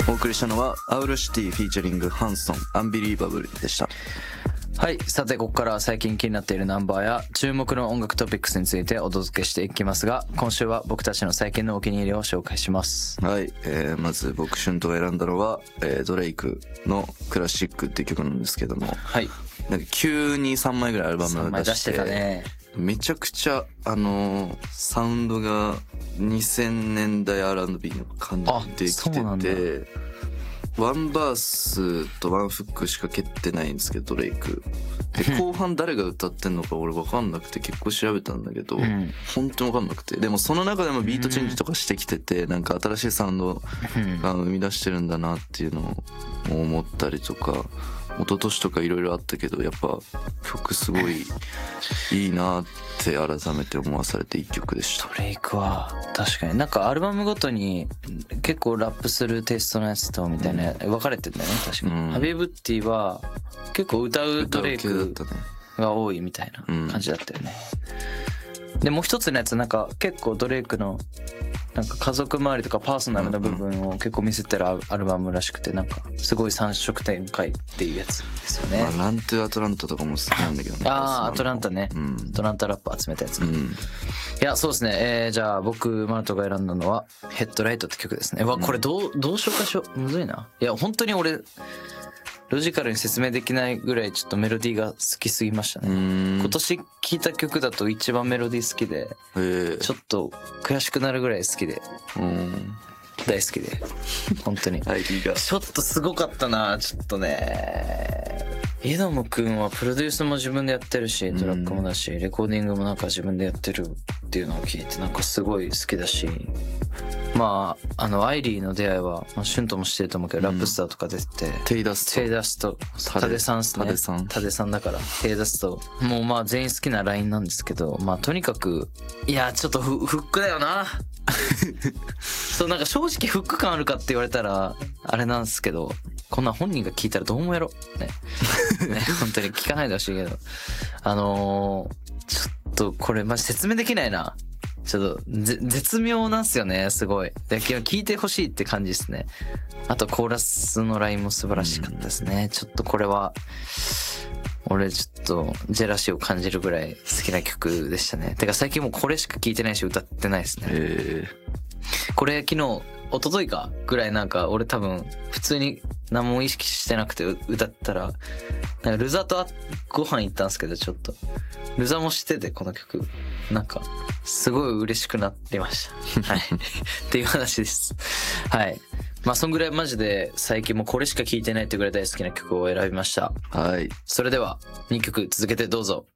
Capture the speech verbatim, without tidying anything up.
お送りしたのはアウロシティフィーチャリングハンソンアンビリーバブルでした。 はい、さてここからは最近気になっているナンバーや注目の音楽トピックスについてお届けしていきますが、今週は僕たちの最近のお気に入りを紹介します。 はい、えー、まず僕シュントが選んだのは、えー、ドレイクのクラシックっていう曲なんですけども、 はい、 なんか急にさんまいぐらいアルバムを出して、 出してたね。 めちゃくちゃあのー、サウンドがにせんねんだい アールアンドビー の感じできてて、ワンバースとワンフックしか蹴ってないんですけどドレイクで、後半誰が歌ってんのか俺分かんなくて結構調べたんだけど、うん、本当に分かんなくて、でもその中でもビートチェンジとかしてきてて、なんか新しいサウンドが生み出してるんだなっていうのを思ったりとか、一昨年とかいろいろあったけどやっぱ曲すごいいいなって改めて思わされていっきょくでした。 ドレイクは確かになんかアルバムごとに結構ラップするテイストのやつとみたいな分かれてんだよね確かに、うん、ハビブッティは結構歌うドレイクが多いみたいな感じだったよね、うん、でもう一つのやつなんか結構ドレイクのなんか家族周りとかパーソナルな部分を結構見せてるアルバムらしくて、なんかすごい三色展開っていうやつですよね。 まあ、ラントゥアトランタとかも好きなんだけどね。 ああアトランタね、うん、アトランタラップ集めたやつ、うん、いやそうですね、えー、じゃあ僕マナトが選んだのはヘッドライトって曲ですね。うわこれどうどう紹介しよう、むずいな。いや本当に俺ロジカルに説明できないぐらいちょっとメロディーが好きすぎましたね。今年聴いた曲だと一番メロディー好きで、ちょっと悔しくなるぐらい好きで、大好きで本当にちょっとすごかったな。ちょっとねイドムくんはプロデュースも自分でやってるし、トラックもだし、レコーディングもなんか自分でやってるっていうのを聞いてなんかすごい好きだし、まああのアイリーの出会いは、まあ、シュントも知ってると思うけど、うん、ラップスターとか出ててテイダストテイダストタデさんっすね。タデさんタデさんだからテイダストもうまあ全員好きなラインなんですけど、まあとにかくいやちょっとフフックだよなそうなんか正直フック感あるかって言われたらあれなんですけど、こんなん本人が聞いたらどう思うやろねね本当に聞かないでほしいけど、あのー、ちょっとこれマジ説明できないな。ちょっと絶妙なんすよね、すごい。で聞いてほしいって感じですね。あとコーラスのラインも素晴らしかったですね、うん、ちょっとこれは俺ちょっとジェラシーを感じるぐらい好きな曲でしたね。てか最近もうこれしか聞いてないし歌ってないですね。 へこれ昨日一昨日かぐらいなんか俺多分普通に何も意識してなくて歌ったら、なんかルザとご飯行ったんですけど、ちょっとルザも知っててこの曲なんかすごい嬉しくなってましたはいっていう話です。はい、まあそんぐらいマジで最近もこれしか聴いてないってぐらい大好きな曲を選びました。 はい、 それではにきょく続けてどうぞ。